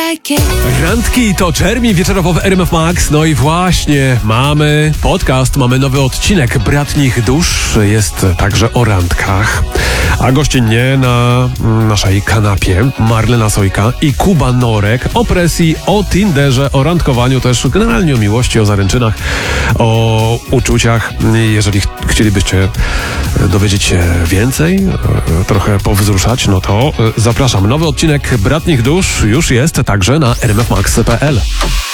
like it. Randki to Czermi wieczorowo w RMF Max. No i właśnie, mamy podcast, mamy nowy odcinek Bratnich Dusz. Jest także o randkach. A gościnnie na naszej kanapie Marlena Sojka i Kuba Norek. O presji, o Tinderze, o randkowaniu też, generalnie o miłości, o zaręczynach, o uczuciach. Jeżeli chcielibyście dowiedzieć się więcej, trochę powzruszać, no to zapraszam. Nowy odcinek Bratnich Dusz już jest także na rmfmax.pl.